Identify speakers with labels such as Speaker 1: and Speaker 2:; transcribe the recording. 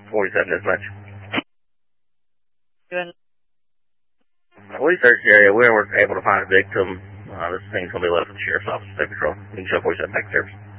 Speaker 1: 47 dispatch.
Speaker 2: Good.
Speaker 1: We searched the area. We were able to find a victim. This thing's going to be left with the sheriff's office to take control. You can show 47 back service.